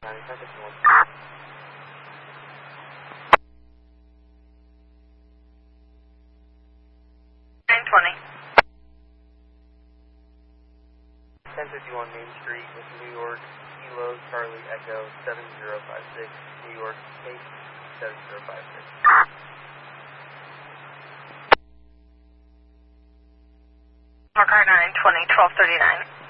920. 1051 Main Street with New York, Kilo, Charlie, Echo, 7056, New York, Case, 7056. Car 920, 1239.